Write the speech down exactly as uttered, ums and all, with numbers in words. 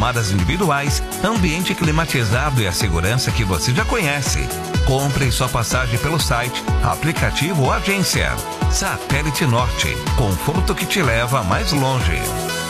tomadas individuais, ambiente climatizado e a segurança que você já conhece. Compre sua passagem pelo site, aplicativo ou agência. Satélite Norte, conforto que te leva mais longe.